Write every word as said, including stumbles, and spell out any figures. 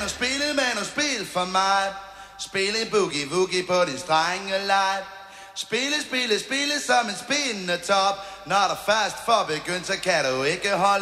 mand og spille, mand og spil for mig. Spil en boogie-woogie på din strengelej. Spille, spille, spille som en spindende top. Når der først får begyndt, så kan du ikke holde